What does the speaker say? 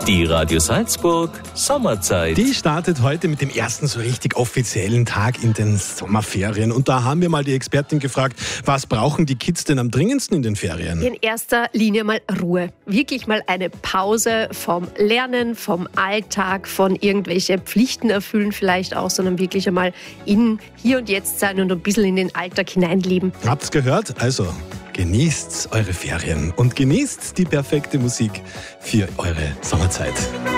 Die Radio Salzburg Sommerzeit. Die startet heute mit dem ersten so richtig offiziellen Tag in den Sommerferien. Und da haben wir mal die Expertin gefragt, was brauchen die Kids denn am dringendsten in den Ferien? In erster Linie mal Ruhe. Wirklich mal eine Pause vom Lernen, vom Alltag, von irgendwelche Pflichten erfüllen vielleicht auch, sondern wirklich einmal in Hier und Jetzt sein und ein bisschen in den Alltag hineinleben. Habt's gehört? Also genießt eure Ferien und genießt die perfekte Musik für eure Sommerzeit.